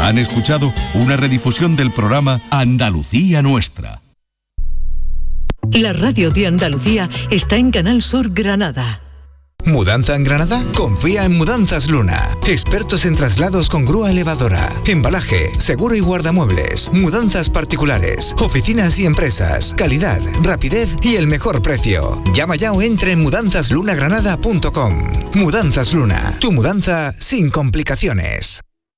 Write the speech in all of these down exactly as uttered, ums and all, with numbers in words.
Han escuchado una redifusión del programa Andalucía Nuestra. La radio de Andalucía está en Canal Sur Granada. ¿Mudanza en Granada? Confía en Mudanzas Luna. Expertos en traslados con grúa elevadora, embalaje, seguro y guardamuebles, mudanzas particulares, oficinas y empresas, calidad, rapidez y el mejor precio. Llama ya o entre en mudanzas luna granada punto com. Mudanzas Luna, tu mudanza sin complicaciones.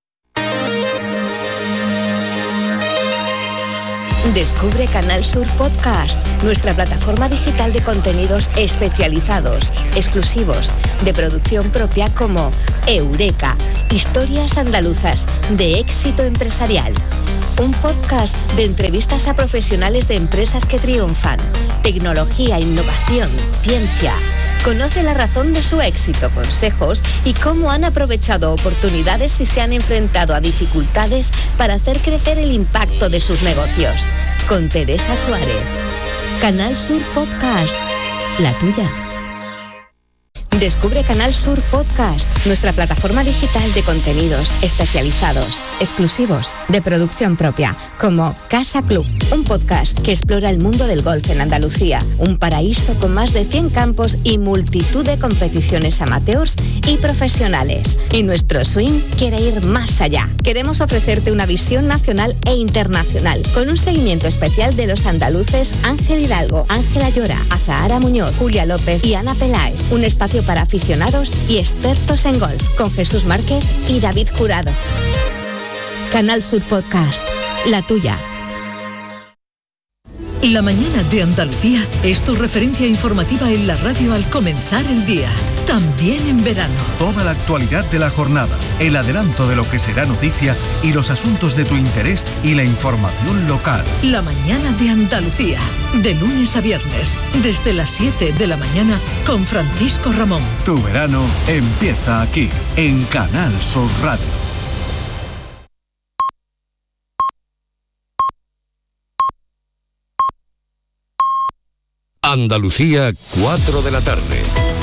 Descubre Canal Sur Podcast, nuestra plataforma digital de contenidos especializados, exclusivos, de producción propia como Eureka, historias andaluzas de éxito empresarial. Un podcast de entrevistas a profesionales de empresas que triunfan, tecnología, innovación, ciencia. Conoce la razón de su éxito, consejos y cómo han aprovechado oportunidades y se han enfrentado a dificultades para hacer crecer el impacto de sus negocios. Con Teresa Suárez. Canal Sur Podcast, la tuya. Descubre Canal Sur Podcast, nuestra plataforma digital de contenidos especializados, exclusivos, de producción propia, como Casa Club, un podcast que explora el mundo del golf en Andalucía, un paraíso con más de cien campos y multitud de competiciones amateurs y profesionales. Y nuestro swing quiere ir más allá. Queremos ofrecerte una visión nacional e internacional, con un seguimiento especial de los andaluces Ángel Hidalgo, Ángela Llora, Azahara Muñoz, Julia López y Ana Peláez. Un espacio para aficionados y expertos en golf, con Jesús Márquez y David Jurado. Canal Sur Podcast, la tuya. La mañana de Andalucía es tu referencia informativa en la radio al comenzar el día, también en verano. Toda la actualidad de la jornada, el adelanto de lo que será noticia y los asuntos de tu interés y la información local. La mañana de Andalucía, de lunes a viernes, desde las siete de la mañana, con Francisco Ramón. Tu verano empieza aquí, en Canal Sur Radio. Andalucía, cuatro de la tarde.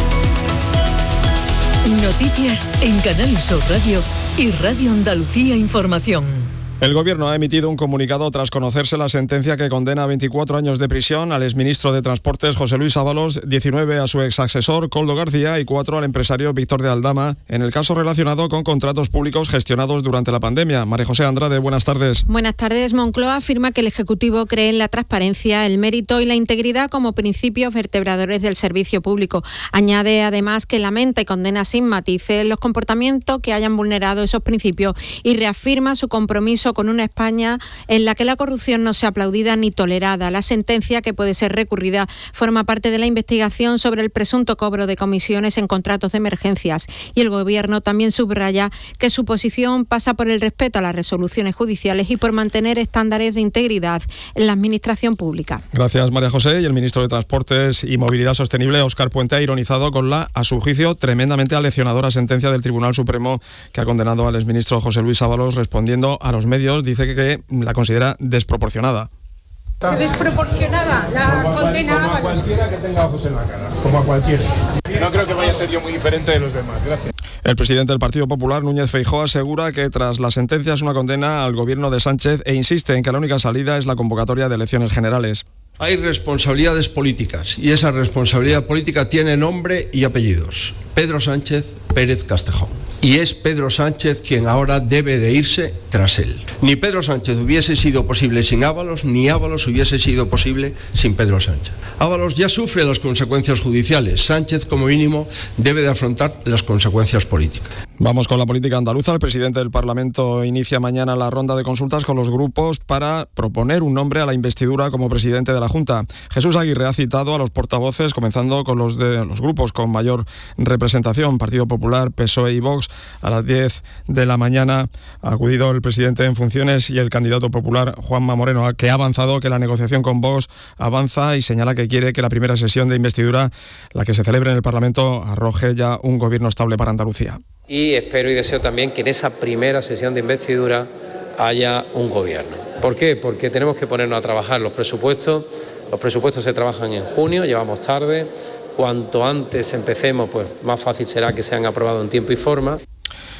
Noticias en Canal Sur Radio y Radio Andalucía Información. El Gobierno ha emitido un comunicado tras conocerse la sentencia que condena a veinticuatro años de prisión al exministro de Transportes José Luis Ábalos, diecinueve a su exasesor Koldo García y cuatro al empresario Víctor de Aldama, en el caso relacionado con contratos públicos gestionados durante la pandemia. María José Andrade, buenas tardes. Buenas tardes. Moncloa afirma que el Ejecutivo cree en la transparencia, el mérito y la integridad como principios vertebradores del servicio público. Añade además que lamenta y condena sin matices los comportamientos que hayan vulnerado esos principios y reafirma su compromiso con una España en la que la corrupción no sea aplaudida ni tolerada. La sentencia, que puede ser recurrida, forma parte de la investigación sobre el presunto cobro de comisiones en contratos de emergencias, y el Gobierno también subraya que su posición pasa por el respeto a las resoluciones judiciales y por mantener estándares de integridad en la administración pública. Gracias, María José. Y el ministro de Transportes y Movilidad Sostenible, Óscar Puente, ha ironizado con la, a su juicio, tremendamente aleccionadora sentencia del Tribunal Supremo que ha condenado al exministro José Luis Ábalos, respondiendo a los medios. Dice que, que la considera desproporcionada. Desproporcionada la como condena. Como a cualquiera que tenga ojos en la cara, como a cualquiera. No creo que vaya a ser yo muy diferente de los demás. Gracias. El presidente del Partido Popular, Núñez Feijóo, asegura que tras la sentencia es una condena al gobierno de Sánchez e insiste en que la única salida es la convocatoria de elecciones generales. Hay responsabilidades políticas y esa responsabilidad política tiene nombre y apellidos. Pedro Sánchez Pérez Castejón. Y es Pedro Sánchez quien ahora debe de irse tras él. Ni Pedro Sánchez hubiese sido posible sin Ábalos, ni Ábalos hubiese sido posible sin Pedro Sánchez. Ábalos ya sufre las consecuencias judiciales. Sánchez, como mínimo, debe de afrontar las consecuencias políticas. Vamos con la política andaluza. El presidente del Parlamento inicia mañana la ronda de consultas con los grupos para proponer un nombre a la investidura como presidente de la Junta. Jesús Aguirre ha citado a los portavoces, comenzando con los de los grupos con mayor representación, Partido Popular, P S O E y Vox. A las diez de la mañana ha acudido el presidente en funciones y el candidato popular Juanma Moreno, que ha avanzado que la negociación con Vox avanza y señala que quiere que la primera sesión de investidura, la que se celebre en el Parlamento, arroje ya un gobierno estable para Andalucía. Y espero y deseo también que en esa primera sesión de investidura haya un gobierno. ¿Por qué? Porque tenemos que ponernos a trabajar los presupuestos. Los presupuestos se trabajan en junio, llevamos tarde. Cuanto antes empecemos, pues más fácil será que sean aprobados en tiempo y forma.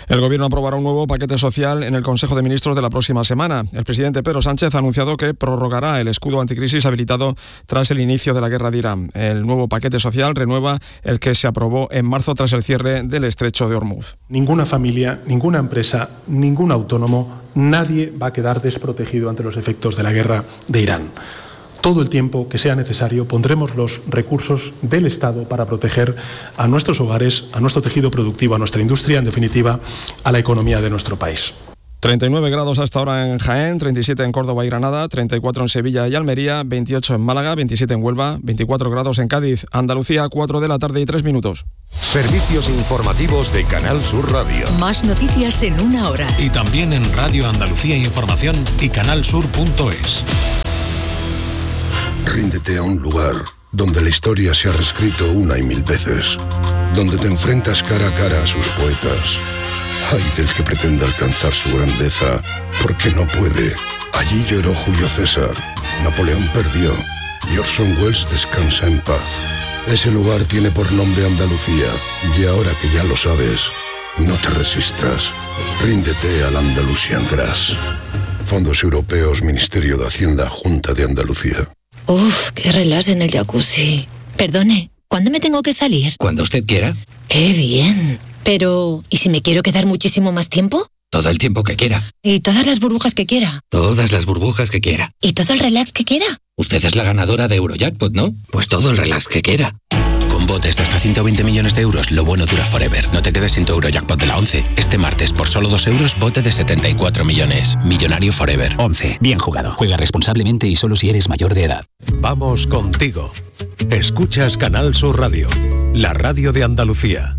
El Gobierno aprobará un nuevo paquete social en el Consejo de Ministros de la próxima semana. El presidente Pedro Sánchez ha anunciado que prorrogará el escudo anticrisis habilitado tras el inicio de la guerra de Irán. El nuevo paquete social renueva el que se aprobó en marzo tras el cierre del estrecho de Hormuz. Ninguna familia, ninguna empresa, ningún autónomo, nadie va a quedar desprotegido ante los efectos de la guerra de Irán. Todo el tiempo que sea necesario pondremos los recursos del Estado para proteger a nuestros hogares, a nuestro tejido productivo, a nuestra industria, en definitiva, a la economía de nuestro país. treinta y nueve grados hasta ahora en Jaén, treinta y siete en Córdoba y Granada, treinta y cuatro en Sevilla y Almería, veintiocho en Málaga, veintisiete en Huelva, veinticuatro grados en Cádiz, Andalucía, cuatro de la tarde y tres minutos. Servicios informativos de Canal Sur Radio. Más noticias en una hora. Y también en Radio Andalucía Información y canal sur punto es. Ríndete a un lugar donde la historia se ha reescrito una y mil veces, donde te enfrentas cara a cara a sus poetas. Ay del que pretenda alcanzar su grandeza, porque no puede. Allí lloró Julio César, Napoleón perdió y Orson Welles descansa en paz. Ese lugar tiene por nombre Andalucía, y ahora que ya lo sabes, no te resistas. Ríndete al Andalusian Grass. Fondos Europeos, Ministerio de Hacienda, Junta de Andalucía. Uf, qué relax en el jacuzzi. Perdone, ¿cuándo me tengo que salir? Cuando usted quiera. ¡Qué bien! Pero, ¿y si me quiero quedar muchísimo más tiempo? Todo el tiempo que quiera. ¿Y todas las burbujas que quiera? Todas las burbujas que quiera. ¿Y todo el relax que quiera? Usted es la ganadora de Eurojackpot, ¿no? Pues todo el relax que quiera. Con botes de hasta ciento veinte millones de euros, lo bueno dura forever. No te quedes sin tu Eurojackpot de la once. Este martes, por solo dos euros, bote de setenta y cuatro millones. Millonario forever. once. Bien jugado. Juega responsablemente y solo si eres mayor de edad. Vamos contigo. Escuchas Canal Sur Radio, la radio de Andalucía.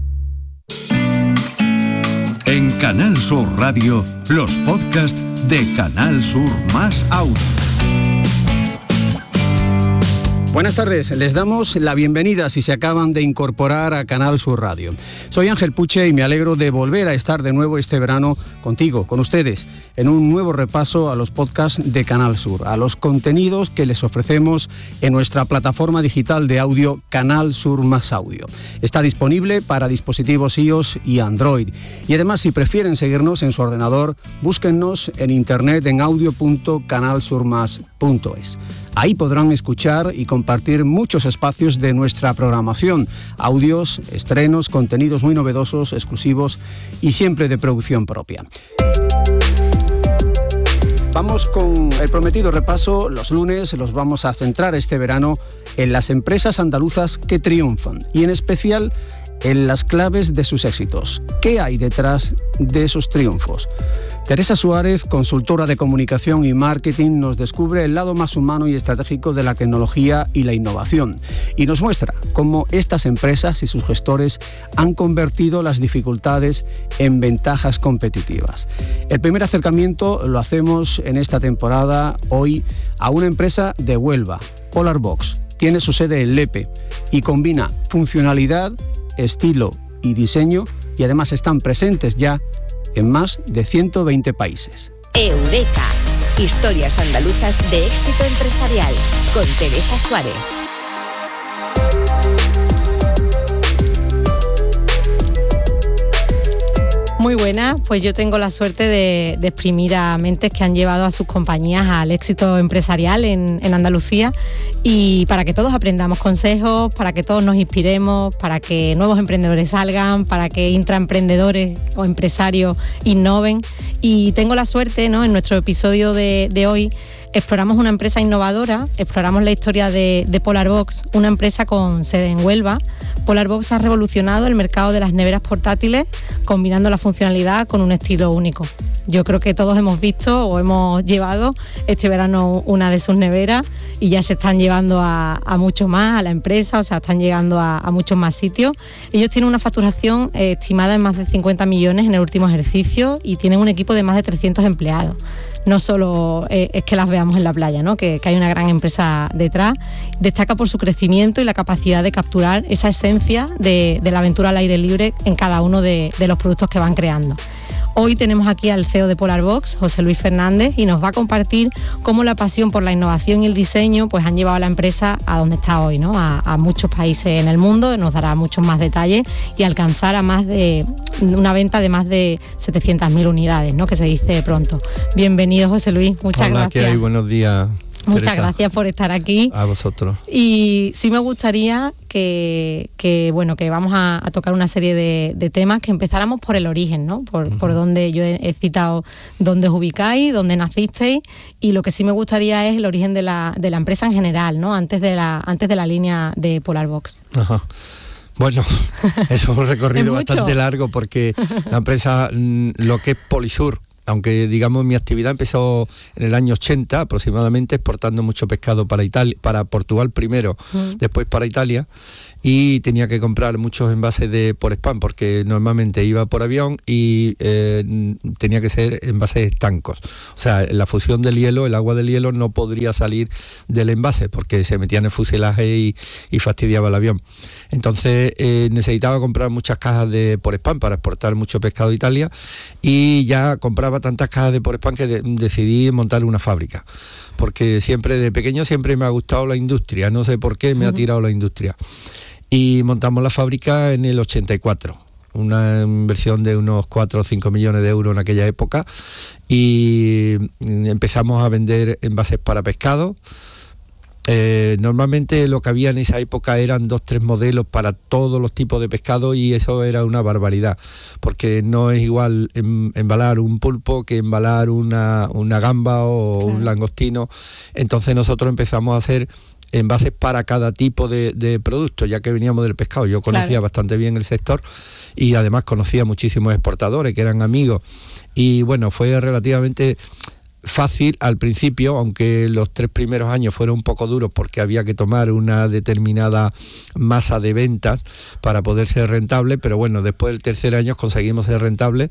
En Canal Sur Radio, los podcasts de Canal Sur Más Audio. Buenas tardes, les damos la bienvenida si se acaban de incorporar a Canal Sur Radio. Soy Ángel Puche y me alegro de volver a estar de nuevo este verano contigo, con ustedes, en un nuevo repaso a los podcasts de Canal Sur, a los contenidos que les ofrecemos en nuestra plataforma digital de audio Canal Sur Más Audio. Está disponible para dispositivos iOS y Android. Y además, si prefieren seguirnos en su ordenador, búsquennos en internet en audio punto canal sur más punto es. Ahí podrán escuchar y compartir muchos espacios de nuestra programación, audios, estrenos, contenidos muy novedosos, exclusivos y siempre de producción propia. Vamos con el prometido repaso. Los lunes los vamos a centrar este verano en las empresas andaluzas que triunfan y en especial en las claves de sus éxitos. ¿Qué hay detrás de esos triunfos? Teresa Suárez, consultora de comunicación y marketing, nos descubre el lado más humano y estratégico de la tecnología y la innovación y nos muestra cómo estas empresas y sus gestores han convertido las dificultades en ventajas competitivas. El primer acercamiento lo hacemos en esta temporada hoy a una empresa de Huelva, Polarbox. Tiene su sede en Lepe y combina funcionalidad, estilo y diseño y además están presentes ya en más de ciento veinte países. Eureka, historias andaluzas de éxito empresarial, con Teresa Suárez. Muy buena, pues yo tengo la suerte de, de exprimir a mentes que han llevado a sus compañías al éxito empresarial en, en Andalucía y para que todos aprendamos consejos, para que todos nos inspiremos, para que nuevos emprendedores salgan, para que intraemprendedores o empresarios innoven. Y tengo la suerte, ¿no? En nuestro episodio de, de hoy exploramos una empresa innovadora, exploramos la historia de, de Polarbox, una empresa con sede en Huelva. Polarbox ha revolucionado el mercado de las neveras portátiles, combinando la funcionalidad con un estilo único. Yo creo que todos hemos visto o hemos llevado este verano una de sus neveras y ya se están llevando a, a mucho más, a la empresa, o sea, están llegando a, a muchos más sitios. Ellos tienen una facturación eh, estimada en más de cincuenta millones en el último ejercicio y tienen un equipo de más de trescientos empleados. No solo eh, es que las veamos en la playa, ¿no? que, que hay una gran empresa detrás. Destaca por su crecimiento y la capacidad de capturar esa esencia de, de la aventura al aire libre en cada uno de, de los productos que van creando. Hoy tenemos aquí al C E O de Polarbox, José Luis Fernández, y nos va a compartir cómo la pasión por la innovación y el diseño pues han llevado a la empresa a donde está hoy, ¿no? A, a muchos países en el mundo, nos dará muchos más detalles y alcanzar a más de una venta de más de setecientas mil unidades, ¿no? Que se dice pronto. Bienvenido, José Luis, muchas Hola, gracias. ¿qué hay? Buenos días. Muchas Teresa. Gracias por estar aquí. A vosotros. Y sí me gustaría que, que bueno, que vamos a, a tocar una serie de, de temas, que empezáramos por el origen, ¿no? Por, uh-huh. por donde yo he, he citado dónde os ubicáis, dónde nacisteis, y lo que sí me gustaría es el origen de la, de la empresa en general, ¿no? Antes de la, antes de la línea de Polarbox. Ajá. Bueno, es un recorrido bastante largo porque la empresa, lo que es Polisur, aunque digamos mi actividad empezó en el año ochenta aproximadamente, exportando mucho pescado para Italia, para Portugal primero, mm. después para Italia, y tenía que comprar muchos envases de por spam porque normalmente iba por avión y eh, tenía que ser envases estancos. O sea, la fusión del hielo, el agua del hielo no podría salir del envase porque se metía en el fuselaje y, y fastidiaba el avión. Entonces eh, necesitaba comprar muchas cajas de por spam para exportar mucho pescado a Italia, y ya compraba tantas cajas de por spam que de, decidí montar una fábrica, porque siempre de pequeño siempre me ha gustado la industria, no sé por qué me uh-huh. ha tirado la industria. Y montamos la fábrica en el ochenta y cuatro, una inversión de unos cuatro o cinco millones de euros en aquella época, y empezamos a vender envases para pescado. Eh, normalmente lo que había en esa época eran dos, tres modelos para todos los tipos de pescado, y eso era una barbaridad, porque no es igual em, embalar un pulpo que embalar una, una gamba o claro. un langostino. Entonces nosotros empezamos a hacer envases para cada tipo de, de producto, ya que veníamos del pescado. Yo conocía claro. bastante bien el sector, y además conocía muchísimos exportadores que eran amigos, y bueno, fue relativamente fácil al principio, aunque los tres primeros años fueron un poco duros porque había que tomar una determinada masa de ventas para poder ser rentable, pero bueno, después del tercer año conseguimos ser rentables,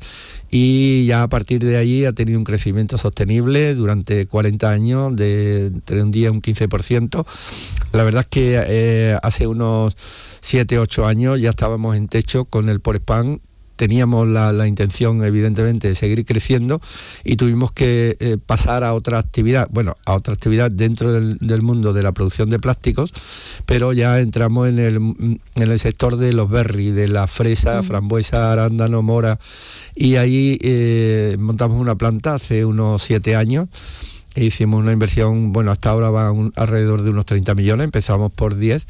y ya a partir de ahí ha tenido un crecimiento sostenible durante cuarenta años, de entre un diez y un quince por ciento. La verdad es que eh, hace unos siete, ocho años ya estábamos en techo con el por spam. Teníamos la, la intención, evidentemente, de seguir creciendo, y tuvimos que eh, pasar a otra actividad, bueno, a otra actividad dentro del, del mundo de la producción de plásticos, pero ya entramos en el, en el sector de los berries, de la fresa, mm. frambuesa, arándano, mora, y ahí eh, montamos una planta hace unos siete años. Hicimos una inversión, bueno, hasta ahora va un, alrededor de unos treinta millones, empezamos por diez,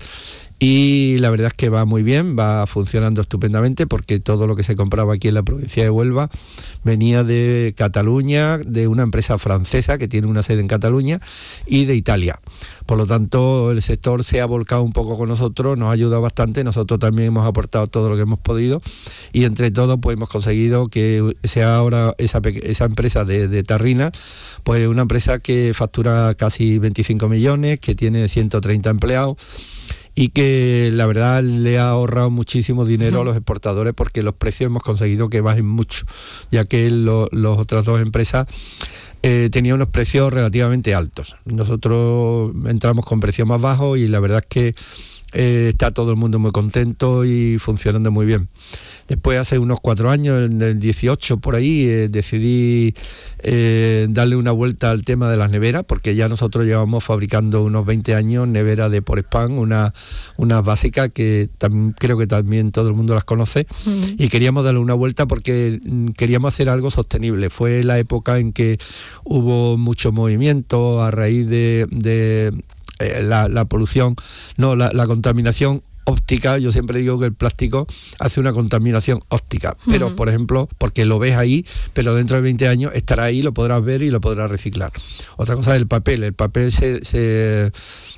y la verdad es que va muy bien, va funcionando estupendamente, porque todo lo que se compraba aquí en la provincia de Huelva venía de Cataluña, de una empresa francesa que tiene una sede en Cataluña, y de Italia. Por lo tanto, el sector se ha volcado un poco con nosotros, nos ha ayudado bastante, nosotros también hemos aportado todo lo que hemos podido, y entre todos pues hemos conseguido que sea ahora esa, esa empresa de, de Tarrina, pues una empresa que factura casi veinticinco millones, que tiene ciento treinta empleados, y que la verdad le ha ahorrado muchísimo dinero uh-huh. a los exportadores, porque los precios hemos conseguido que bajen mucho, ya que las lo, otras dos empresas eh, tenían unos precios relativamente altos. Nosotros entramos con precios más bajos, y la verdad es que eh, está todo el mundo muy contento y funcionando muy bien. Después, hace unos cuatro años, en el dieciocho por ahí, eh, decidí eh, darle una vuelta al tema de las neveras, porque ya nosotros llevamos fabricando unos veinte años neveras de por spam, una, unas básicas que tam, creo que también todo el mundo las conoce, uh-huh. y queríamos darle una vuelta porque queríamos hacer algo sostenible. Fue la época en que hubo mucho movimiento a raíz de, de eh, la, la polución, no, la, la contaminación óptica. Yo siempre digo que el plástico hace una contaminación óptica, pero uh-huh. por ejemplo, porque lo ves ahí, pero dentro de veinte años estará ahí, lo podrás ver y lo podrás reciclar. Otra cosa es el papel. El papel se, se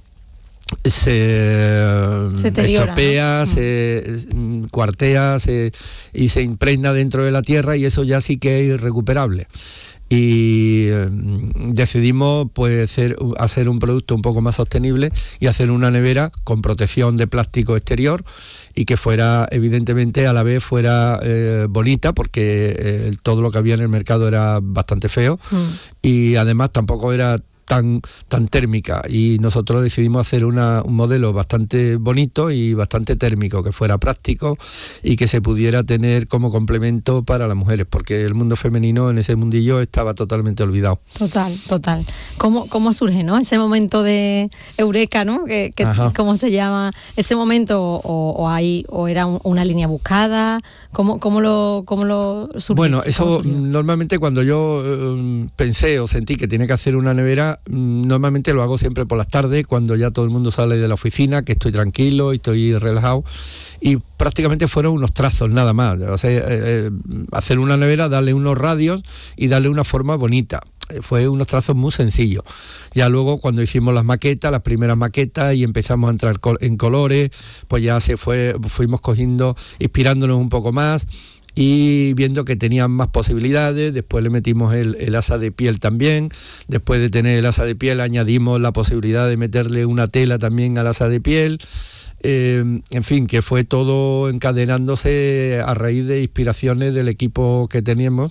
se, se estropea, ¿no? se cuartea se, y se impregna dentro de la tierra, y eso ya sí que es irrecuperable. Y decidimos pues hacer, hacer un producto un poco más sostenible y hacer una nevera con protección de plástico exterior, y que fuera, evidentemente, a la vez fuera eh, bonita, porque eh, todo lo que había en el mercado era bastante feo, mm. y además tampoco era tan, tan térmica, y nosotros decidimos hacer una, un modelo bastante bonito y bastante térmico, que fuera práctico y que se pudiera tener como complemento para las mujeres, porque el mundo femenino en ese mundillo estaba totalmente olvidado. Total, total. ¿Cómo, cómo surge, ¿no? Ese momento de eureka, ¿no? Que, que, ¿cómo se llama? Ese momento, o, o hay, o era un, una línea buscada, ¿cómo, cómo lo, cómo lo surgió? Bueno, eso normalmente cuando yo eh, pensé o sentí que tenía que hacer una nevera, normalmente lo hago siempre por las tardes, cuando ya todo el mundo sale de la oficina, que estoy tranquilo y estoy relajado, y prácticamente fueron unos trazos nada más. O sea, eh, hacer una nevera, darle unos radios y darle una forma bonita. Fue unos trazos muy sencillos. Ya luego cuando hicimos las maquetas, las primeras maquetas, y empezamos a entrar en colores, pues ya se fue, fuimos cogiendo, inspirándonos un poco más y viendo que tenían más posibilidades. Después le metimos el, el asa de piel también. Después de tener el asa de piel añadimos la posibilidad de meterle una tela también al asa de piel. Eh, en fin, que fue todo encadenándose a raíz de inspiraciones del equipo que teníamos.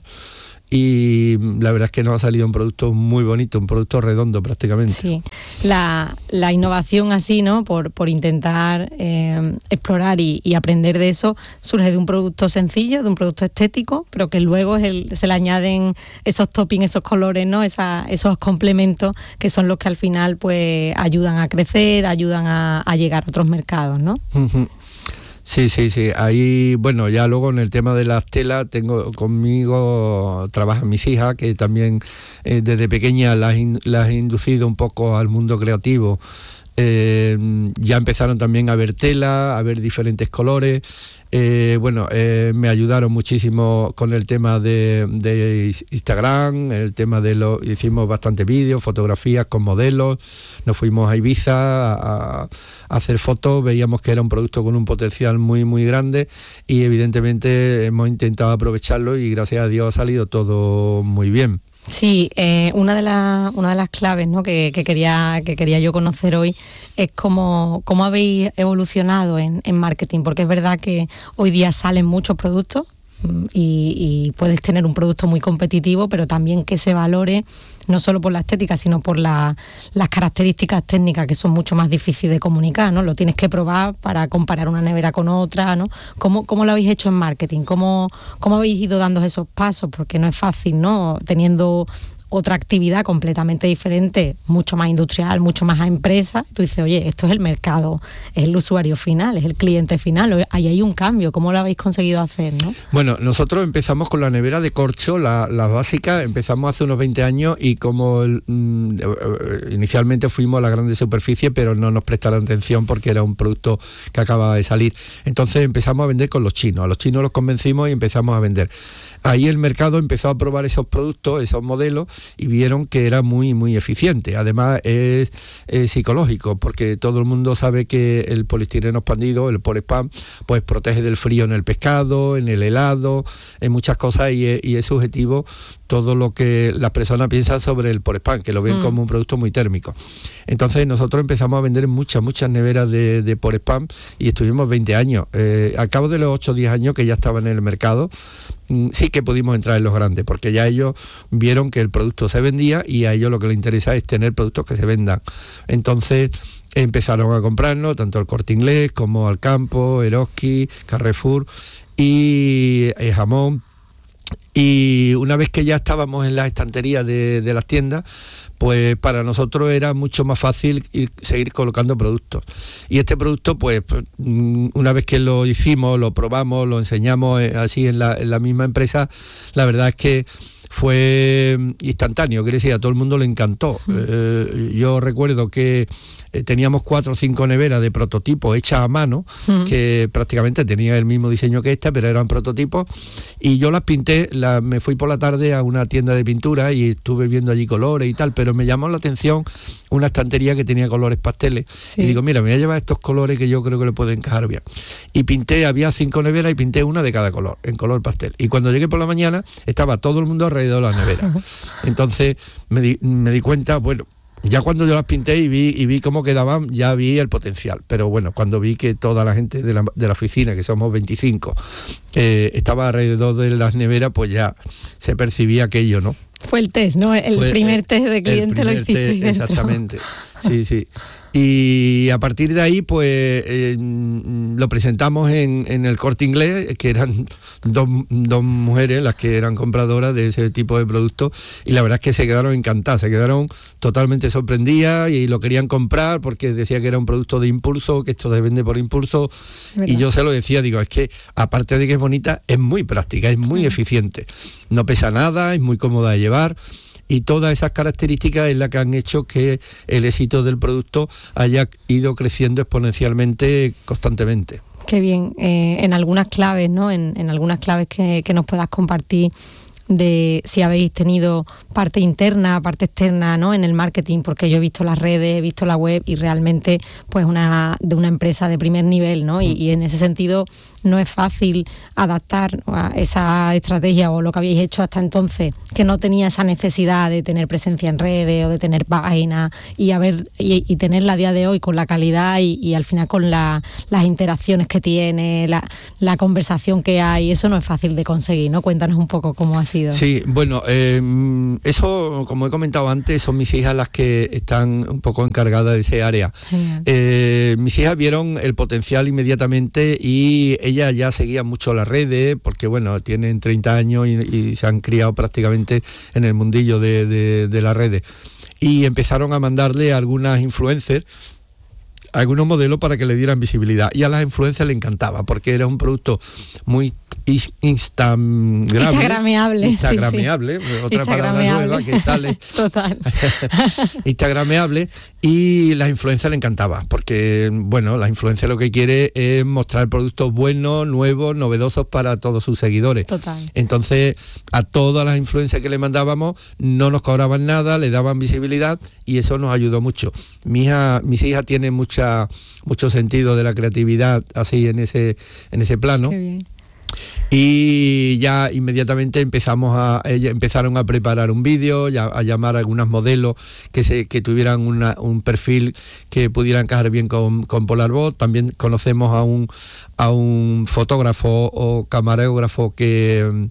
Y la verdad es que nos ha salido un producto muy bonito, un producto redondo prácticamente. Sí, la, la innovación así, ¿no? Por, por intentar eh, explorar y, y aprender de eso, surge de un producto sencillo, de un producto estético, pero que luego es el, se le añaden esos toppings, esos colores, ¿no? Esa, esos complementos que son los que al final pues ayudan a crecer, ayudan a, a llegar a otros mercados, ¿no? Uh-huh. Sí, sí, sí. Ahí, bueno, ya luego en el tema de las telas, tengo conmigo, trabajan mis hijas, que también eh, desde pequeñas las, in, las he inducido un poco al mundo creativo. Eh, ya empezaron también a ver tela, a ver diferentes colores. Eh, bueno, eh, me ayudaron muchísimo con el tema de, de Instagram, el tema de lo, hicimos bastantes vídeos, fotografías con modelos, nos fuimos a Ibiza a, a hacer fotos, veíamos que era un producto con un potencial muy muy grande y evidentemente hemos intentado aprovecharlo y gracias a Dios ha salido todo muy bien. Sí, eh, una de las una de las claves, ¿no? que, que quería que quería yo conocer hoy es cómo, cómo habéis evolucionado en, en marketing, porque es verdad que hoy día salen muchos productos y, y puedes tener un producto muy competitivo, pero también que se valore no solo por la estética, sino por la, las características técnicas, que son mucho más difíciles de comunicar, ¿no? Lo tienes que probar para comparar una nevera con otra, ¿no? ¿Cómo, cómo lo habéis hecho en marketing? ¿Cómo, cómo habéis ido dando esos pasos? Porque no es fácil, ¿no? Teniendo otra actividad completamente diferente, mucho más industrial, mucho más a empresa, tú dices, oye, esto es el mercado, es el usuario final, es el cliente final, ahí hay un cambio. ¿Cómo lo habéis conseguido hacer, no? Bueno, nosotros empezamos con la nevera de corcho, la, la básica, empezamos hace unos veinte años y como el, mm, inicialmente fuimos a la grande superficie, pero no nos prestaron atención porque era un producto que acababa de salir. Entonces empezamos a vender con los chinos, a los chinos los convencimos y empezamos a vender. Ahí el mercado empezó a probar esos productos, esos modelos, y vieron que era muy muy eficiente. Además es, es psicológico, porque todo el mundo sabe que el poliestireno expandido, el Porespam, pues protege del frío en el pescado, en el helado, en muchas cosas, y es, y es subjetivo todo lo que las personas piensan sobre el Porespam, que lo ven mm. como un producto muy térmico. Entonces nosotros empezamos a vender muchas, muchas neveras de, de Porespam y estuvimos veinte años. Eh, al cabo de los ocho o diez años que ya estaban en el mercado, sí que pudimos entrar en los grandes, porque ya ellos vieron que el producto se vendía y a ellos lo que les interesa es tener productos que se vendan. Entonces empezaron a comprarnos tanto el Corte Inglés como Alcampo, Eroski, Carrefour y eh, Jamón. Y una vez que ya estábamos en las estanterías de, de las tiendas, pues para nosotros era mucho más fácil ir, seguir colocando productos. Y este producto, pues una vez que lo hicimos, lo probamos, lo enseñamos así en la, en la misma empresa, la verdad es que fue instantáneo, quiere decir, a todo el mundo le encantó. Sí. Eh, yo recuerdo que eh, teníamos cuatro o cinco neveras de prototipo hechas a mano, sí. que prácticamente tenían el mismo diseño que esta, pero eran prototipos, y yo las pinté, la, me fui por la tarde a una tienda de pintura y estuve viendo allí colores y tal, pero me llamó la atención una estantería que tenía colores pasteles, sí. y digo, mira, me voy a llevar estos colores que yo creo que le pueden encajar bien. Y pinté, había cinco neveras y pinté una de cada color, en color pastel. Y cuando llegué por la mañana, estaba todo el mundo alrededor de la nevera. Entonces me di, me di cuenta, bueno, ya cuando yo las pinté y vi y vi cómo quedaban, ya vi el potencial. Pero bueno, cuando vi que toda la gente de la, de la oficina, que somos veinticinco, eh, estaba alrededor de las neveras, pues ya se percibía aquello, ¿no? Fue el test, ¿no? El Fue primer el, test de cliente lo hiciste test, exactamente, sí, sí. Y a partir de ahí, pues, eh, lo presentamos en, en el Corte Inglés, que eran dos, dos mujeres las que eran compradoras de ese tipo de productos, y la verdad es que se quedaron encantadas, se quedaron totalmente sorprendidas y lo querían comprar porque decía que era un producto de impulso, que esto se vende por impulso, y yo se lo decía, digo, es que aparte de que es bonita, es muy práctica, es muy eficiente, no pesa nada, es muy cómoda de llevar. Y todas esas características es la que han hecho que el éxito del producto haya ido creciendo exponencialmente constantemente. Qué bien. Eh, en algunas claves, ¿no? En, en algunas claves que, que nos puedas compartir de si habéis tenido parte interna, parte externa, ¿no? En el marketing, porque yo he visto las redes, he visto la web y realmente pues una de una empresa de primer nivel, ¿no? Y, y en ese sentido no es fácil adaptar a esa estrategia o lo que habéis hecho hasta entonces, que no tenía esa necesidad de tener presencia en redes o de tener páginas y haber y, y tenerla a día de hoy con la calidad y, y al final con la, las interacciones que tiene, la, la conversación que hay, eso no es fácil de conseguir, ¿no? Cuéntanos un poco cómo ha sido. Sí, bueno, eh, eso, como he comentado antes, son mis hijas las que están un poco encargadas de ese área. Eh, mis hijas vieron el potencial inmediatamente y ellas ya seguían mucho las redes, porque bueno, tienen treinta años y, y se han criado prácticamente en el mundillo de, de, de las redes. Y empezaron a mandarle a algunas influencers algunos modelos para que le dieran visibilidad, y a las influencers le encantaba porque era un producto muy instagramable instagrameable, instagrameable sí, sí. otra instagrameable. palabra nueva que sale total instagrameable, y las influencers le encantaba porque bueno, la influencer lo que quiere es mostrar productos buenos, nuevos, novedosos para todos sus seguidores. Total. Entonces a todas las influencers que le mandábamos no nos cobraban nada, le daban visibilidad y eso nos ayudó mucho. Mi hija, mis hijas tienen mucha mucho sentido de la creatividad así en ese en ese plano. Qué bien. Y ya inmediatamente empezamos a ella, empezaron a preparar un vídeo, ya, a llamar a algunas modelos que se que tuvieran una, un perfil que pudiera encajar bien con, con Polarbot. También conocemos a un a un fotógrafo o camarógrafo que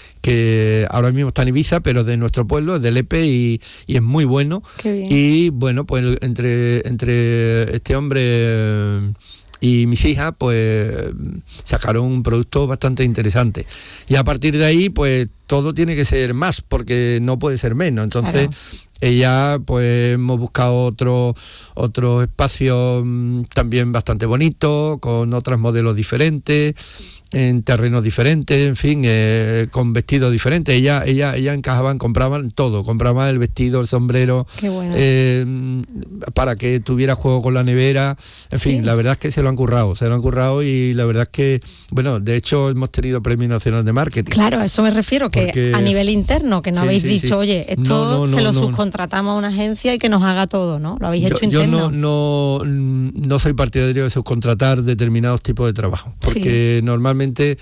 que ahora mismo está en Ibiza, pero de nuestro pueblo, es de Lepe y, y es muy bueno. Qué bien. Y bueno, pues entre entre este hombre y mis hijas pues sacaron un producto bastante interesante, y a partir de ahí pues todo tiene que ser más porque no puede ser menos. Entonces claro, ella pues hemos buscado otro otro espacio mmm, también bastante bonito, con otros modelos diferentes, en terrenos diferentes, en fin, eh, con vestidos diferentes. Ella, ella, ella encajaban, compraban todo, compraban el vestido, el sombrero, bueno. eh, para que tuviera juego con la nevera, en ¿Sí? fin, la verdad es que se lo han currado, se lo han currado y la verdad es que, bueno, de hecho hemos tenido Premio Nacional de Marketing. Claro, a eso me refiero, que Porque, a nivel interno, que no sí, habéis sí, dicho, sí. oye, esto no, no, se no, lo no, subcontratamos a una agencia y que nos haga todo, ¿no? Lo habéis yo, hecho yo interno. no, no, no soy partidario de subcontratar determinados tipos de trabajo, porque sí, normalmente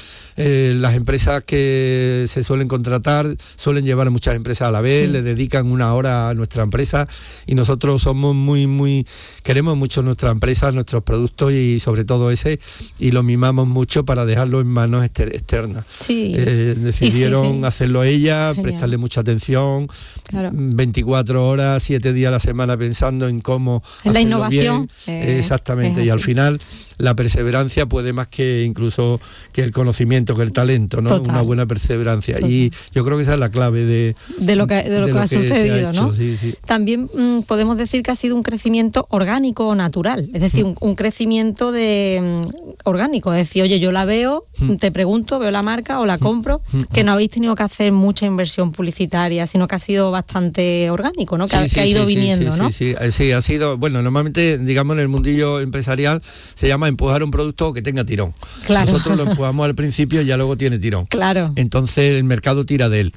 Eh, las empresas que se suelen contratar suelen llevar a muchas empresas a la vez, sí, le dedican una hora a nuestra empresa, y nosotros somos muy, muy, queremos mucho nuestra empresa, nuestros productos y sobre todo ese, y lo mimamos mucho para dejarlo en manos exter- externas. Sí. Eh, decidieron sí, sí. hacerlo ella, Genial. prestarle mucha atención, claro, veinticuatro horas, siete días a la semana pensando en cómo en la hacerlo innovación. bien. Eh, Exactamente, y al final la perseverancia puede más que incluso que el conocimiento, que el talento, ¿no? Total. Una buena perseverancia. Total. Y yo creo que esa es la clave de, de lo que, de lo de que ha sucedido, ha hecho, ¿no? Sí, sí. También mmm, podemos decir que ha sido un crecimiento orgánico o natural, es decir, mm. un, un crecimiento de mmm, orgánico, es decir, oye, yo la veo, mm. te pregunto, veo la marca o la compro, mm. que no habéis tenido que hacer mucha inversión publicitaria, sino que ha sido bastante orgánico, ¿no? Que, Sí, ha, sí, que ha ido sí, viniendo, sí, ¿no? Sí, sí, sí, ha sido, bueno, normalmente, digamos, en el mundillo empresarial se llama empujar un producto que tenga tirón. Claro. Nosotros lo empujamos al principio y ya luego tiene tirón. Claro. Entonces el mercado tira de él.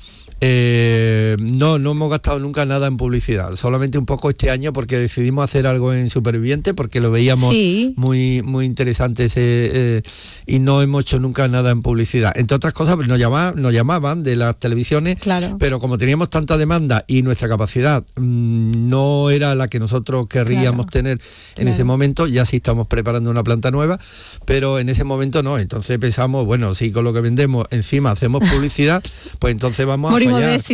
Eh, no, no hemos gastado nunca nada en publicidad, solamente un poco este año porque decidimos hacer algo en Superviviente porque lo veíamos sí. muy muy interesante ese, eh, y no hemos hecho nunca nada en publicidad. Entre otras cosas, pues nos, llamaban, nos llamaban de las televisiones, claro, pero como teníamos tanta demanda y nuestra capacidad mmm, no era la que nosotros querríamos claro. tener en claro. ese momento, ya sí estamos preparando una planta nueva, pero en ese momento no. Entonces pensamos, bueno, si con lo que vendemos encima hacemos publicidad, pues entonces vamos a Morimos fallar. de éxito. Vamos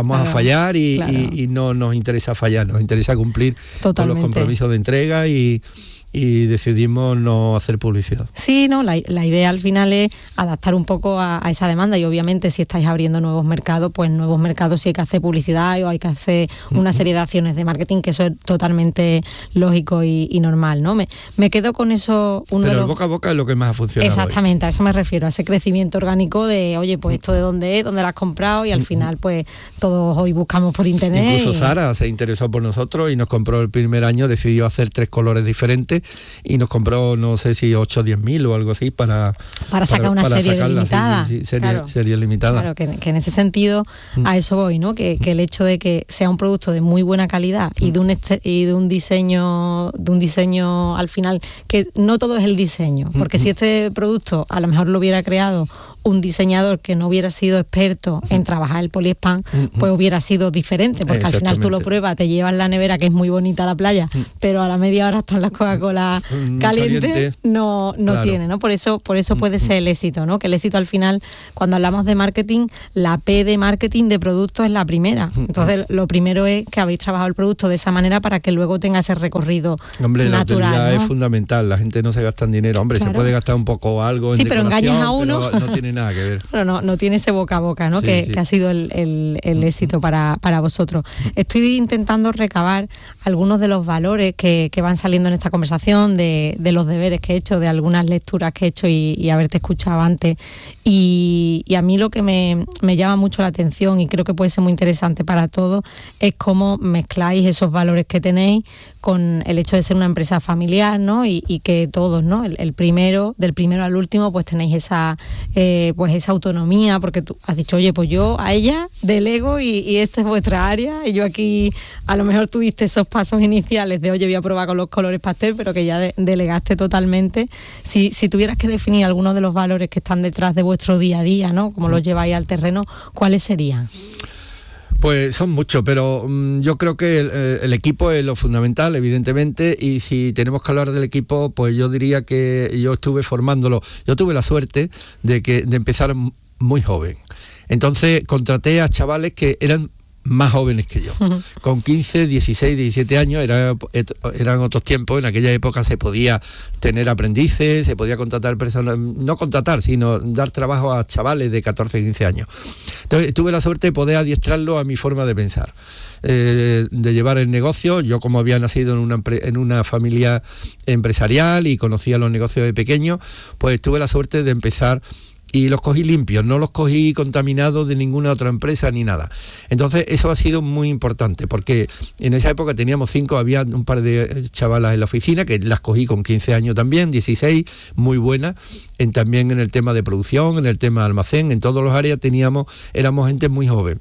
vamos claro, a fallar y, claro. y, y no nos interesa fallar, nos interesa cumplir Totalmente. con los compromisos de entrega y, y decidimos no hacer publicidad. Sí, no, la, la idea al final es adaptar un poco a, a esa demanda y obviamente si estáis abriendo nuevos mercados, pues nuevos mercados sí hay que hacer publicidad o hay que hacer una serie de acciones de marketing, que eso es totalmente lógico y, y normal, ¿no? Me, me quedo con eso. Uno Pero de el los... boca a boca es lo que más ha funcionado. Exactamente, hoy. A eso me refiero, a ese crecimiento orgánico de, oye, pues esto de dónde es, dónde lo has comprado y al final pues todos hoy buscamos por internet. Incluso y... Sara se interesó por nosotros y nos compró el primer año, decidió hacer tres colores diferentes y nos compró, no sé si ocho o diez mil o algo así para... Para sacar una para serie sacarla, limitada. Sí, sí, serie, claro. serie limitada. Claro, que, que en ese sentido a eso voy, ¿no? Que, que el hecho de que sea un producto de muy buena calidad y de un este, y de un diseño, de un diseño al final, que no todo es el diseño, porque si este producto a lo mejor lo hubiera creado un diseñador que no hubiera sido experto en trabajar el poliespan, pues hubiera sido diferente, porque al final tú lo pruebas, te llevas la nevera, que es muy bonita la playa, pero a la media hora están las Coca-Cola calientes, caliente. no, no claro. tiene, ¿no? Por eso, por eso puede ser el éxito, ¿no? Que el éxito al final, cuando hablamos de marketing, la P de marketing de producto es la primera. Entonces, lo primero es que habéis trabajado el producto de esa manera para que luego tenga ese recorrido Hombre, natural, la utilidad ¿no? es fundamental, la gente no se gasta en dinero. Hombre, claro. se puede gastar un poco algo en sí, pero engañas a uno. Pero no tiene nada que ver. Pero no, no tiene ese boca a boca, ¿no? Sí, que, sí. que ha sido el, el, el éxito para, para vosotros. Estoy intentando recabar algunos de los valores que, que van saliendo en esta conversación, de, de los deberes que he hecho, de algunas lecturas que he hecho y, y haberte escuchado antes. Y, y a mí lo que me, me llama mucho la atención y creo que puede ser muy interesante para todos es cómo mezcláis esos valores que tenéis con el hecho de ser una empresa familiar, ¿no? Y, y que todos, ¿no? El, el primero, del primero al último, pues tenéis esa eh, pues esa autonomía, porque tú has dicho, oye, pues yo a ella delego y, y esta es vuestra área, y yo aquí a lo mejor tuviste esos pasos iniciales de, oye, voy a probar con los colores pastel, pero que ya de, delegaste totalmente. Si, si tuvieras que definir algunos de los valores que están detrás de vuestro día a día, ¿no? Como los lleváis al terreno, ¿cuáles serían? Pues son muchos, pero um, yo creo que el, el equipo es lo fundamental, evidentemente, y si tenemos que hablar del equipo, pues yo diría que yo estuve formándolo. Yo tuve la suerte de que de empezar muy joven. Entonces contraté a chavales que eran más jóvenes que yo, uh-huh. con quince, dieciséis, diecisiete años, era, eran otros tiempos. En aquella época se podía tener aprendices, se podía contratar personas, no contratar, sino dar trabajo a chavales de catorce, quince años. Entonces tuve la suerte de poder adiestrarlo a mi forma de pensar, eh, de llevar el negocio. Yo, como había nacido en una, en una familia empresarial y conocía los negocios de pequeño, pues tuve la suerte de empezar. Y los cogí limpios, no los cogí contaminados de ninguna otra empresa ni nada. Entonces eso ha sido muy importante, porque en esa época teníamos cinco, había un par de chavalas en la oficina, que las cogí con quince años también, dieciséis, muy buenas, en, también en el tema de producción, en el tema de almacén, en todos los áreas teníamos, éramos gente muy joven.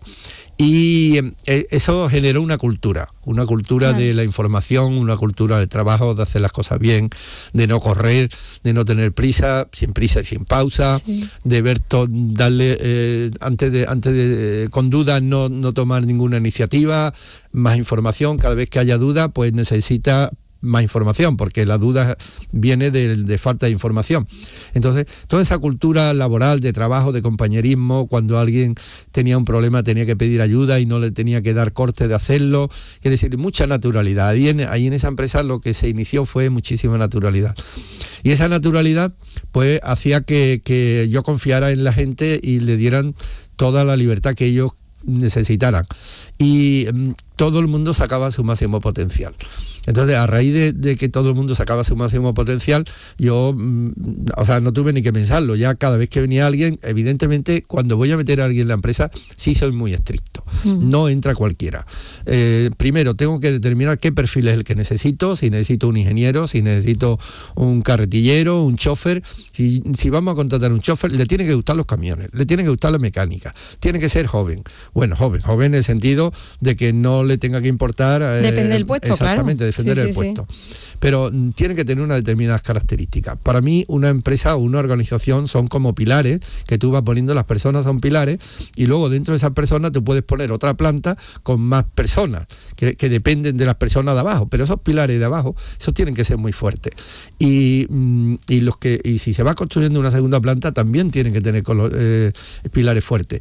Y eso generó una cultura, una cultura claro. de la información, una cultura del trabajo, de hacer las cosas bien, de no correr, de no tener prisa, sin prisa y sin pausa, sí. de ver to- darle eh, antes de antes de eh, con dudas no no tomar ninguna iniciativa, más información. Cada vez que haya duda, pues necesita más información, porque la duda viene de, de falta de información. Entonces, toda esa cultura laboral, de trabajo, de compañerismo, cuando alguien tenía un problema tenía que pedir ayuda y no le tenía que dar corte de hacerlo, quiere decir, mucha naturalidad. Ahí en, ahí en esa empresa lo que se inició fue muchísima naturalidad. Y esa naturalidad, pues, hacía que, que yo confiara en la gente y le dieran toda la libertad que ellos necesitaran. Y um, todo el mundo sacaba su máximo potencial. Entonces, a raíz de, de que todo el mundo sacaba su máximo potencial, yo, mmm, o sea, no tuve ni que pensarlo. Ya cada vez que venía alguien, evidentemente, cuando voy a meter a alguien en la empresa, sí soy muy estricto. Mm. No entra cualquiera. Eh, primero, tengo que determinar qué perfil es el que necesito, si necesito un ingeniero, si necesito un carretillero, un chofer. Si, si vamos a contratar un chofer, le tienen que gustar los camiones, le tiene que gustar la mecánica, tiene que ser joven. Bueno, joven, joven en el sentido de que no le tenga que importar... Eh, Depende del puesto, exactamente, claro. defender sí, sí, el sí, puesto. Sí. Pero mm, tiene que tener unas determinadas características. Para mí, una empresa o una organización son como pilares, que tú vas poniendo, las personas son pilares, y luego dentro de esas personas tú puedes poner otra planta con más personas, que, que dependen de las personas de abajo, pero esos pilares de abajo, esos tienen que ser muy fuertes. Y, mm, y, los que, y si se va construyendo una segunda planta, también tienen que tener color, eh, pilares fuertes.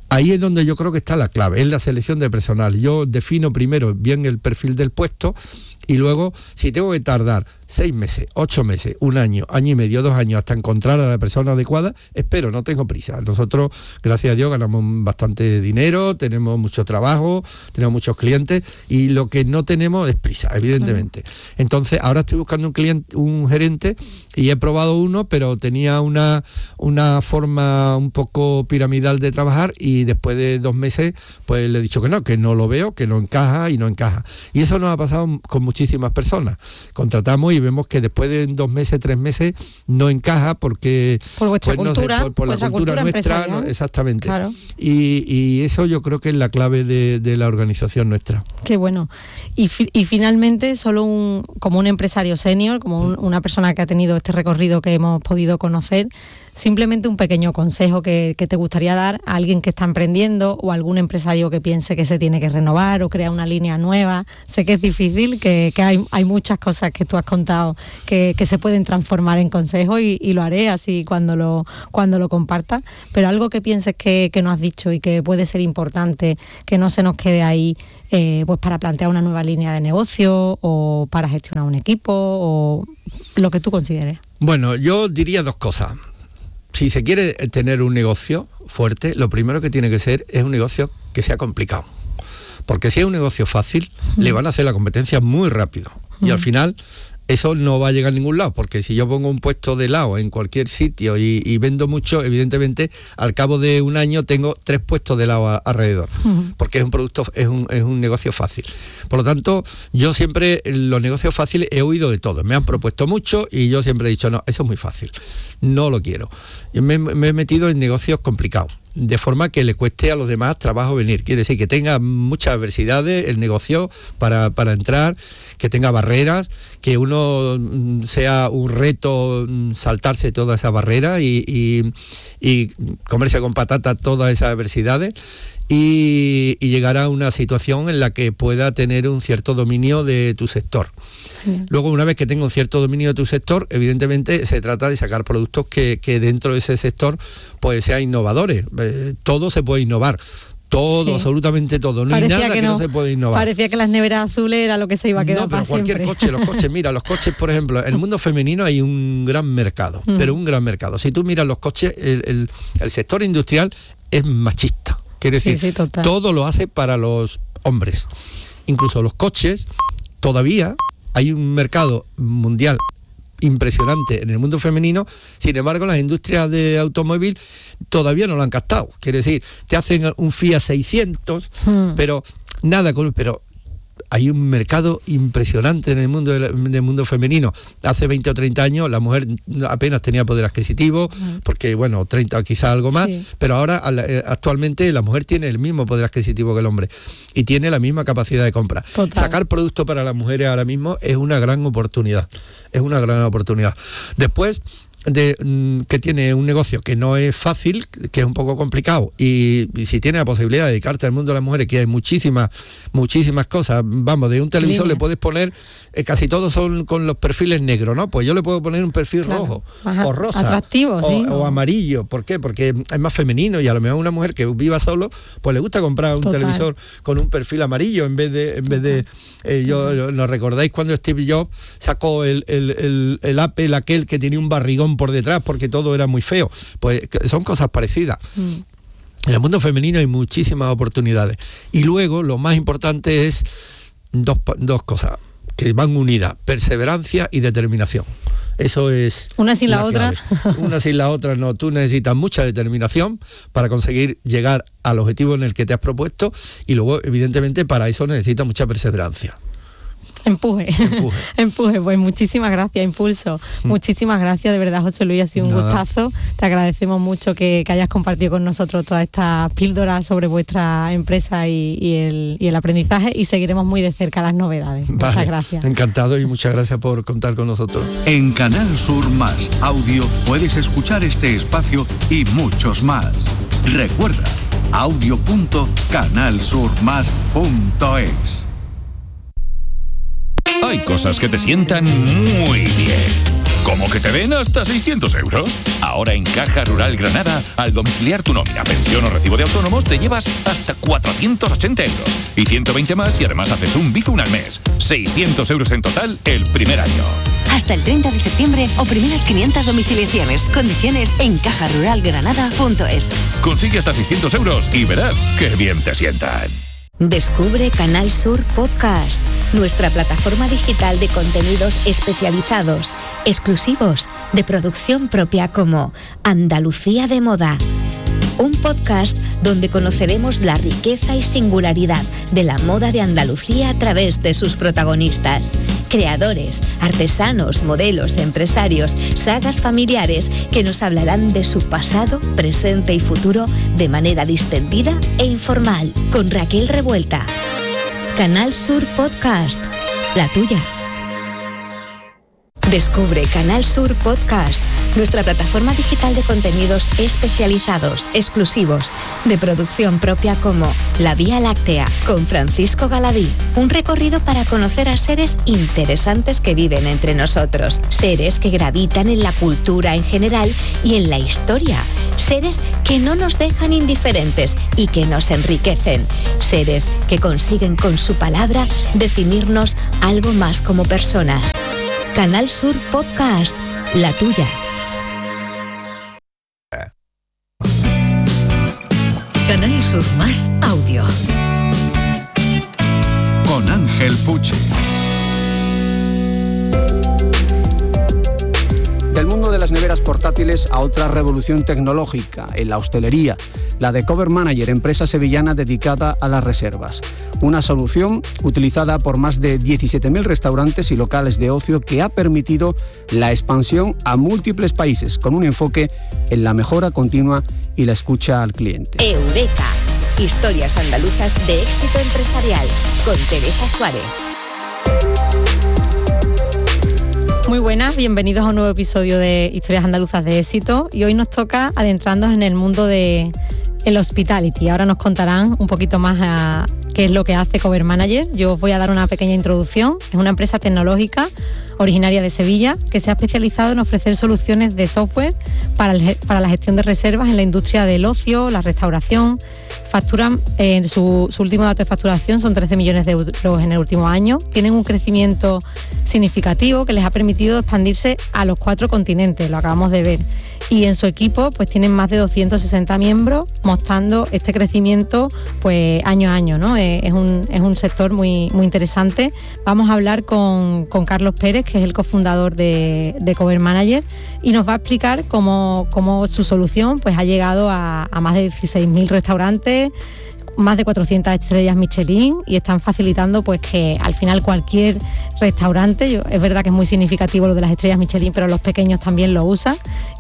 Ahí es donde yo creo que está la clave, es la selección de personal. Yo defino primero bien el perfil del puesto y luego, si tengo que tardar seis meses, ocho meses, un año, año y medio, dos años hasta encontrar a la persona adecuada, espero, no tengo prisa. Nosotros, gracias a Dios, ganamos bastante dinero, tenemos mucho trabajo, tenemos muchos clientes y lo que no tenemos es prisa, evidentemente. Entonces, ahora estoy buscando un cliente, un gerente, y he probado uno, pero tenía una, una forma un poco piramidal de trabajar y después de dos meses, pues le he dicho que no, que no lo veo, que no encaja y no encaja. Y eso nos ha pasado con muchísimas personas. Contratamos y vemos que después de dos meses, tres meses, no encaja porque... Por vuestra pues, cultura, no sé, por, por la cultura, cultura nuestra, ¿no? Exactamente. Claro. Y, y eso yo creo que es la clave de, de la organización nuestra. Qué bueno. Y, fi- y finalmente, solo un, como un empresario senior, como un, una persona que ha tenido este recorrido que hemos podido conocer, simplemente un pequeño consejo que, que te gustaría dar a alguien que está emprendiendo o a algún empresario que piense que se tiene que renovar o crear una línea nueva. Sé que es difícil, que, que hay, hay muchas cosas que tú has contado que, que se pueden transformar en consejos y, y lo haré así cuando lo, cuando lo compartas, pero algo que pienses que, que no has dicho y que puede ser importante, que no se nos quede ahí, eh, pues para plantear una nueva línea de negocio o para gestionar un equipo o lo que tú consideres. Bueno, yo diría dos cosas. Si se quiere tener un negocio fuerte, lo primero que tiene que ser es un negocio que sea complicado. Porque si es un negocio fácil, mm. le van a hacer la competencia muy rápido. Mm. Y al final, eso no va a llegar a ningún lado. Porque si yo pongo un puesto de helado en cualquier sitio y, y vendo mucho, evidentemente, al cabo de un año tengo tres puestos de helado a, alrededor. Mm. Porque es un producto, es un, es un negocio fácil. Por lo tanto, yo siempre, los negocios fáciles, he oído de todo. Me han propuesto mucho y yo siempre he dicho, no, eso es muy fácil. No lo quiero. Yo me, me he metido en negocios complicados, de forma que le cueste a los demás trabajo venir. Quiere decir que tenga muchas adversidades el negocio para, para entrar, que tenga barreras, que uno sea un reto saltarse todas esas barreras y, y, y comerse con patata todas esas adversidades. Y, y llegar a una situación en la que pueda tener un cierto dominio de tu sector. Bien. Luego, una vez que tenga un cierto dominio de tu sector, evidentemente se trata de sacar productos que, que dentro de ese sector pues sean innovadores. Eh, todo se puede innovar. Todo, sí. Absolutamente todo. No Parecía hay nada que, que no, no se puede innovar. Parecía que las neveras azules era lo que se iba a quedar no, pero para cualquier siempre. coche, los coches, mira, los coches, por ejemplo, en el mundo femenino hay un gran mercado, mm. pero un gran mercado. Si tú miras los coches, el, el, el sector industrial es machista. Quiere decir, sí, sí, todo lo hace para los hombres. Incluso los coches, todavía hay un mercado mundial impresionante en el mundo femenino, sin embargo las industrias de automóvil todavía no lo han captado. Quiere decir, te hacen un Fiat seiscientos, hmm. pero nada con... pero hay un mercado impresionante en el mundo del, en el mundo femenino. Hace veinte o treinta años la mujer apenas tenía poder adquisitivo, porque bueno, treinta quizá algo más, sí. pero ahora actualmente la mujer tiene el mismo poder adquisitivo que el hombre y tiene la misma capacidad de compra. Total. Sacar productos para las mujeres ahora mismo es una gran oportunidad, es una gran oportunidad. Después de mm, que tiene un negocio que no es fácil, que es un poco complicado y, y si tiene la posibilidad de dedicarte al mundo de las mujeres, que hay muchísimas muchísimas cosas, vamos, de un televisor Línea. Le puedes poner, eh, casi todos son con los perfiles negros, ¿no? Pues yo le puedo poner un perfil claro. rojo Ajá. o rosa atractivo, o, sí. o amarillo. ¿Por qué? Porque es más femenino y a lo mejor una mujer que viva solo, pues le gusta comprar un Total. Televisor con un perfil amarillo en vez de en vez de eh, yo ¿nos recordáis cuando Steve Jobs sacó el, el, el, el Apple aquel que tenía un barrigón por detrás porque todo era muy feo? Pues son cosas parecidas. Mm. En el mundo femenino hay muchísimas oportunidades. Y luego lo más importante es dos, dos cosas que van unidas: perseverancia y determinación. Eso es una sin la, la otra. Una sin la otra no. Tú necesitas mucha determinación para conseguir llegar al objetivo en el que te has propuesto y luego, evidentemente, para eso necesitas mucha perseverancia. Empuje. Empuje. Empuje. Pues muchísimas gracias, Impulso. Mm. Muchísimas gracias, de verdad, José Luis, ha sido un Nada. gustazo. Te agradecemos mucho que, que hayas compartido con nosotros todas estas píldoras sobre vuestra empresa y, y, el, y el aprendizaje, y seguiremos muy de cerca las novedades. Vale. Muchas gracias. Encantado y muchas gracias por contar con nosotros. En Canal Sur Más Audio puedes escuchar este espacio y muchos más. Recuerda, audio punto canal sur más punto es. Hay cosas que te sientan muy bien. ¿Cómo que te den hasta seiscientos euros? Ahora en Caja Rural Granada, al domiciliar tu nómina, pensión o recibo de autónomos, te llevas hasta cuatrocientos ochenta euros. Y ciento veinte más y además haces un Bizum al mes. seiscientos euros en total el primer año. Hasta el treinta de septiembre o primeras quinientas domiciliaciones. Condiciones en caja rural granada punto es. Consigue hasta seiscientos euros y verás qué bien te sientan. Descubre Canal Sur Podcast, nuestra plataforma digital de contenidos especializados, exclusivos, de producción propia como Andalucía de Moda. Un podcast donde conoceremos la riqueza y singularidad de la moda de Andalucía a través de sus protagonistas, creadores, artesanos, modelos, empresarios, sagas familiares que nos hablarán de su pasado, presente y futuro de manera distendida e informal, con Raquel Revuelta. Canal Sur Podcast, la tuya. Descubre Canal Sur Podcast, nuestra plataforma digital de contenidos especializados, exclusivos, de producción propia como La Vía Láctea, con Francisco Galadí. Un recorrido para conocer a seres interesantes que viven entre nosotros, seres que gravitan en la cultura en general y en la historia, seres que no nos dejan indiferentes y que nos enriquecen, seres que consiguen con su palabra definirnos algo más como personas. Canal Sur Podcast, la tuya. Canal Sur Más Audio. Con Ángel Puche. Del mundo de las neveras portátiles a otra revolución tecnológica, en la hostelería, la de Cover Manager, empresa sevillana dedicada a las reservas. Una solución utilizada por más de diecisiete mil restaurantes y locales de ocio que ha permitido la expansión a múltiples países, con un enfoque en la mejora continua y la escucha al cliente. Eureka, historias andaluzas de éxito empresarial, con Teresa Suárez. Muy buenas, bienvenidos a un nuevo episodio de Historias Andaluzas de Éxito y hoy nos toca adentrarnos en el mundo de el hospitality. Ahora nos contarán un poquito más a qué es lo que hace Cover Manager. Yo os voy a dar una pequeña introducción. Es una empresa tecnológica originaria de Sevilla que se ha especializado en ofrecer soluciones de software para, el, para la gestión de reservas en la industria del ocio, la restauración. Facturan, eh, su, su último dato de facturación son trece millones de euros en el último año. Tienen un crecimiento significativo que les ha permitido expandirse a los cuatro continentes, lo acabamos de ver. Y en su equipo pues tienen más de doscientos sesenta miembros, mostrando este crecimiento pues año a año, ¿no? Eh, es, un, es un sector muy, muy interesante. Vamos a hablar con, con Carlos Pérez, que es el cofundador de, de Cover Manager, y nos va a explicar cómo, cómo su solución pues ha llegado a, a más de dieciséis mil restaurantes, más de cuatrocientas estrellas Michelin, y están facilitando pues que al final cualquier restaurante, yo, es verdad que es muy significativo lo de las estrellas Michelin, pero los pequeños también lo usan,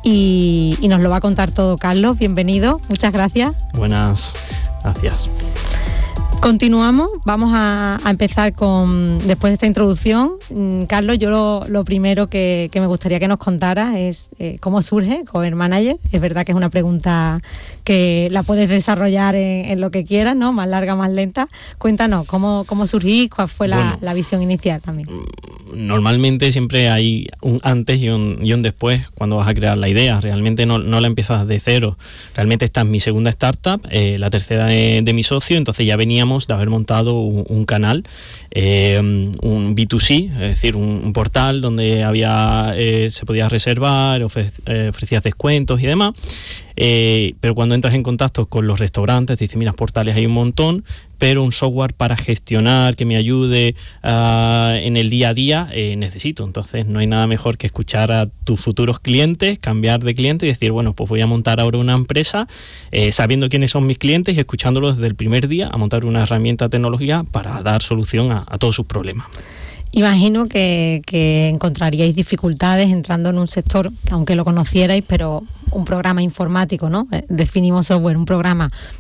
y, y nos lo va a contar todo Carlos. Bienvenido, muchas gracias. Buenas, gracias. Continuamos, vamos a, a empezar con, después de esta introducción, Carlos, yo lo, lo primero que, que me gustaría que nos contaras es eh, cómo surge Cover Manager. Es verdad que es una pregunta que la puedes desarrollar en, en lo que quieras, ¿no? Más larga, más lenta. Cuéntanos, ¿cómo, cómo surgís? ¿Cuál fue la, bueno, la visión inicial también? Normalmente siempre hay un antes y un, y un después cuando vas a crear la idea. Realmente no, no la empiezas de cero. Realmente esta es mi segunda startup, eh, la tercera de, de mi socio, entonces ya veníamos de haber montado un, un canal, eh, un B dos C, es decir, un, un portal donde había eh, se podía reservar, ofre, eh, ofrecías descuentos y demás. Eh, pero cuando entras en contacto con los restaurantes, te dicen, mira, portales hay un montón, pero un software para gestionar, que me ayude uh, en el día a día, eh, necesito. Entonces no hay nada mejor que escuchar a tus futuros clientes, cambiar de cliente y decir, bueno, pues voy a montar ahora una empresa, eh, sabiendo quiénes son mis clientes y escuchándolos desde el primer día, a montar una herramienta tecnológica para dar solución a, a todos sus problemas. Imagino que, que encontraríais dificultades entrando en un sector, que aunque lo conocierais, pero un programa informático, ¿no? Definimos software, un programa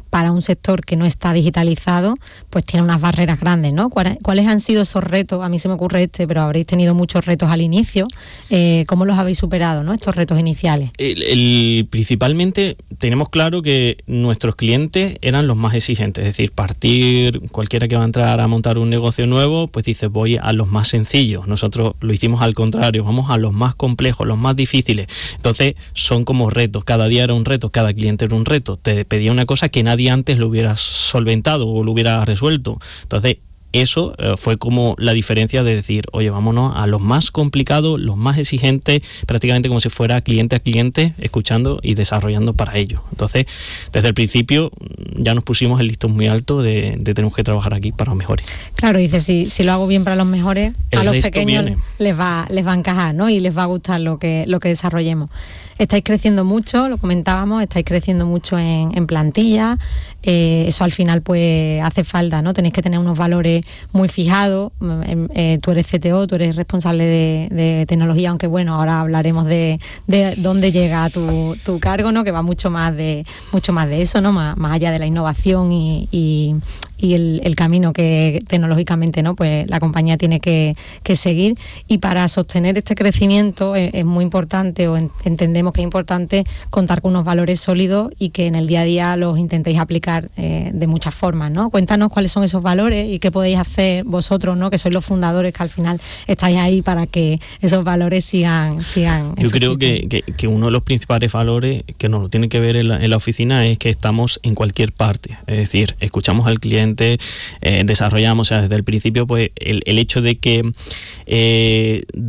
para un sector que no está digitalizado, pues tiene unas barreras grandes, ¿no? ¿Cuáles han sido esos retos? A mí se me ocurre este, pero habréis tenido muchos retos al inicio. Eh, ¿Cómo los habéis superado, ¿no? Estos retos iniciales. El, el, principalmente tenemos claro que nuestros clientes eran los más exigentes, es decir, partir, cualquiera que va a entrar a montar un negocio nuevo, pues dice, voy a los más sencillos. Nosotros lo hicimos al contrario, vamos a los más complejos, los más difíciles. Entonces son como retos, cada día era un reto, cada cliente era un reto. Te pedía una cosa que nadie antes lo hubiera solventado o lo hubiera resuelto. Entonces eso eh, fue como la diferencia de decir, oye, vámonos a los más complicados, los más exigentes, prácticamente como si fuera cliente a cliente, escuchando y desarrollando para ello. Entonces, desde el principio ya nos pusimos el listón muy alto de, de tenemos que trabajar aquí para los mejores. Claro, dice, si, si lo hago bien para los mejores, el a los pequeños viene. les va les va a encajar, ¿no? Y les va a gustar lo que, lo que desarrollemos. Estáis creciendo mucho, lo comentábamos, estáis creciendo mucho en, en plantilla, eh, eso al final pues hace falta, ¿no? Tenéis que tener unos valores muy fijados, eh, tú eres C T O, tú eres responsable de, de tecnología, aunque bueno, ahora hablaremos de, de dónde llega tu, tu cargo, ¿no? Que va mucho más de mucho más de eso, ¿no? Más, más allá de la innovación y, y, y el, el camino que tecnológicamente, ¿no? Pues la compañía tiene que, que seguir, y para sostener este crecimiento es, es muy importante, o en, entendemos que es importante contar con unos valores sólidos y que en el día a día los intentéis aplicar eh, de muchas formas, ¿no? Cuéntanos cuáles son esos valores y qué podéis hacer vosotros, ¿no? Que sois los fundadores, que al final estáis ahí para que esos valores sigan sigan. Yo creo que, que, que uno de los principales valores que nos lo tiene que ver en la, en la oficina es que estamos en cualquier parte, es decir, escuchamos al cliente, eh, desarrollamos, o sea, desde el principio, pues el, el hecho de que eh,